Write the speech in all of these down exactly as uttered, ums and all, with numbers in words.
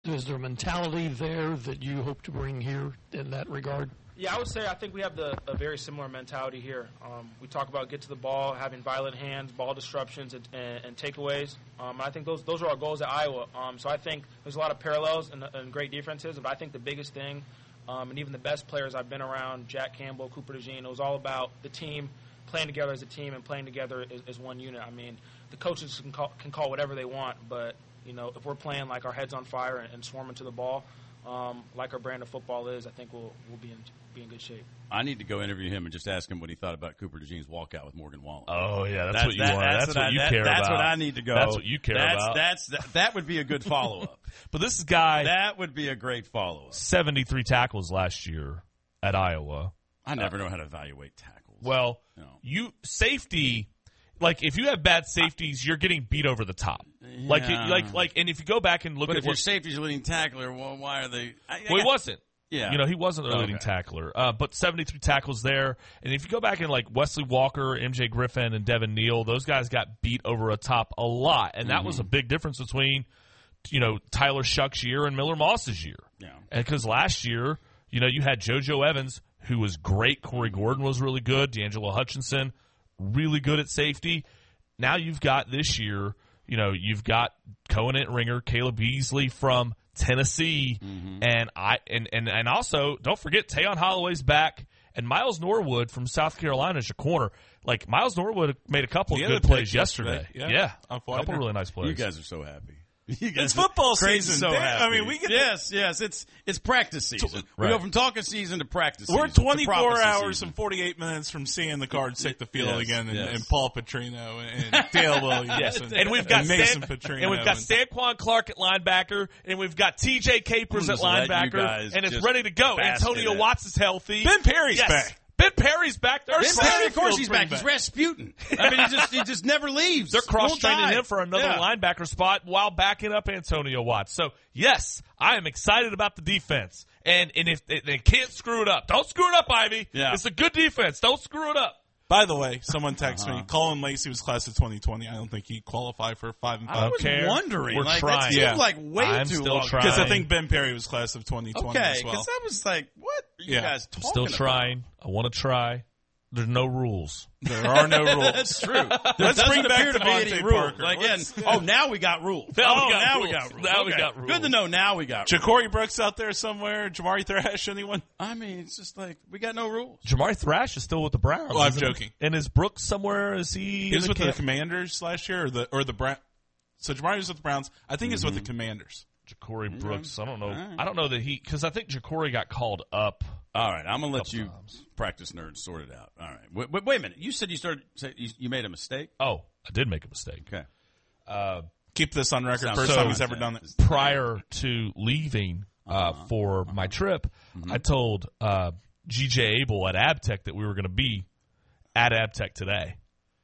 Is there a mentality there that you hope to bring here in that regard? Yeah, I would say I think we have the, a very similar mentality here. Um, we talk about get to the ball, having violent hands, ball disruptions, and, and, and takeaways. Um, I think those those are our goals at Iowa. Um, so I think there's a lot of parallels and, and great differences. But I think the biggest thing, um, and even the best players I've been around, Jack Campbell, Cooper DeJean, it was all about the team playing together as a team and playing together as, as one unit. I mean, the coaches can call, can call whatever they want, but you know, if we're playing like our heads on fire and, and swarming to the ball, um, like our brand of football is, I think we'll we'll be in be in good shape. I need to go interview him and just ask him what he thought about Cooper DeJean's walkout with Morgan Wallen. Oh yeah, that's, that's what you that, want. That's, that's what, what you I, care that, about. That's what I need to go. That's what you care that's, about. That's that, that would be a good follow up. But this guy, that would be a great follow up. seventy-three tackles last year at Iowa. I never uh, know how to evaluate tackles. Well, no. you safety. Like, if you have bad safeties, you're getting beat over the top. Yeah. Like, it, like, like, and if you go back and look but at if what, your safety's leading tackler, well, why are they? I, I well, he got, wasn't. Yeah, you know, he wasn't the okay. leading tackler. Uh, but seventy-three tackles there, and if you go back and like Wesley Walker, M J Griffin, and Devin Neal, those guys got beat over a top a lot, and that mm-hmm. was a big difference between, you know, Tyler Shuck's year and Miller Moss's year. Yeah, and because last year, you know, you had JoJo Evans, who was great. Corey Gordon was really good. D'Angelo Hutchinson, really good at safety. Now you've got this year, you know, you've got Cohen Ringer, Caleb Beasley from Tennessee, mm-hmm. and I and, and, and also don't forget Tayon Holloway's back, and Miles Norwood from South Carolina is your corner. Like Miles Norwood made a couple he of good plays yesterday. yesterday. Yeah, yeah. a couple of really nice plays. You guys are so happy. It's football season. So I mean, we get yes, the, yes. It's it's practice season. Right. We go from talking season to practice. We're season, twenty-four hours season. and forty-eight minutes from seeing the Cards take the field yes, again, and, yes. and Paul Petrino and Dale Williams, yes. and, and we've got and Mason Stan, Petrino, and we've got Saquon Clark at linebacker, and we've got T J Capers at linebacker, and it's ready to go. Antonio Watts is healthy. Ben Perry's yes. back. Ben Perry's back there. Ben Perry, of course, he's back. He's Rasputin. I mean, he just he just never leaves. They're cross-training him for another yeah. linebacker spot while backing up Antonio Watts. So, yes, I am excited about the defense. And and if they, they can't screw it up, don't screw it up, Ivy. Yeah. It's a good defense. Don't screw it up. By the way, someone texted uh-huh. me. Colin Lacey was class of twenty twenty. I don't think he qualified for five and five. I was care. wondering. We're like, trying. That seems Yeah. like way I'm too still long. trying. Because I think Ben Perry was class of twenty twenty Okay, as well. because I was like, what are you Yeah. guys talking Still about? trying. I want to try. There's no rules. There are no rules. That's true. There Let's doesn't bring back appear to be Devontae any rules. Parker. Like, Let's- again, oh, now we got rules. Now oh, we got now rules. we got rules. Now we Okay. got rules. Good to know. Now we got rules. Ja'Cory Brooks out there somewhere. Jamari Thrash, anyone? I mean, it's just like we got no rules. Jamari Thrash is still with the Browns. Well, I'm isn't he? joking. And is Brooks somewhere? Is he? He was in with camp? the Commanders last year, or the or the Brown. So Jamari was with the Browns. I think he's with the Commanders. Ja'Cory Brooks. I don't know. Right. I don't know that he because I think Ja'Cory got called up. All right, I'm gonna let you times. practice nerds sort it out. All right, wait, wait, wait a minute. You said you started. You, you made a mistake. Oh, I did make a mistake. Okay. Uh, Keep this on record. Sounds First so- time he's ever done it. prior to leaving uh, Uh-huh. for Uh-huh. my trip, Mhm. I told uh, G J Abel at AbTech that we were going to be at AbTech today.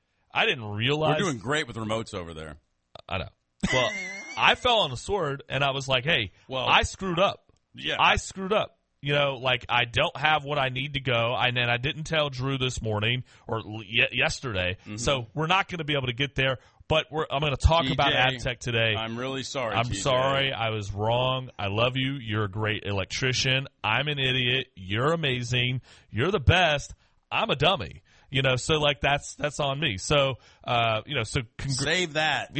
I didn't realize. We're doing great with remotes over there. I know. Well, I fell on the sword, and I was like, hey, Well, I screwed up. Yeah. I screwed up. You know, like I don't have what I need to go, and then I didn't tell Drew this morning or y- yesterday, Mm-hmm. so we're not going to be able to get there. But we're, I'm going to talk G J, about AbTech today. I'm really sorry. I'm G J. sorry. I was wrong. I love you. You're a great electrician. I'm an idiot. You're amazing. You're the best. I'm a dummy. You know, so like that's that's on me. So, uh, you know, so congr- Save that.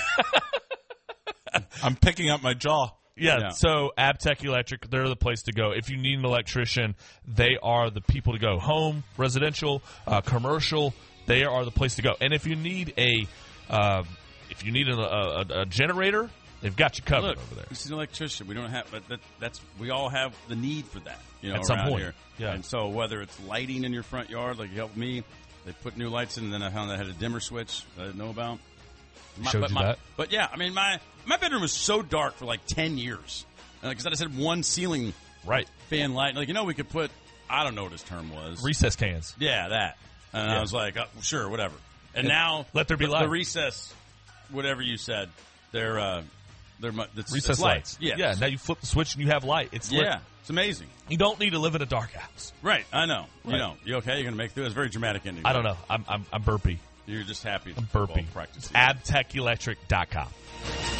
I'm picking up my jaw. Yeah, Yeah. so AbTech Electric, they're the place to go. If you need an electrician, they are the people to go. Home, residential, uh, commercial, they are the place to go. And if you need a, uh, if you need a, a, a generator, they've got you covered Look, over there. this is an electrician. We don't have, but that, that's we all have the need for that. You know, At some around point, here. yeah. And so whether it's lighting in your front yard, like you helped me, they put new lights in, and then I found I had a dimmer switch that I didn't know about. My, Showed but you my, that? But yeah, I mean, my my bedroom was so dark for like ten years because I just had one ceiling Right. fan light. Like, you know, we could put, I don't know what his term was. Recess cans. Yeah, that. And Yeah. I was like, oh, sure, whatever. And now, Let there be the, light. the recess, whatever you said, they're uh, they're mu- it's, Recess it's lights. Yeah, Yeah, now you flip the switch and you have light. It's lit. yeah, it's amazing. You don't need to live in a dark house. Right, I know. You Right. know, you okay? You're gonna make through. It's a very dramatic ending. I don't know. I'm I'm, I'm burpy. You're just happy. I'm burpy. Practice. abtech electric dot com.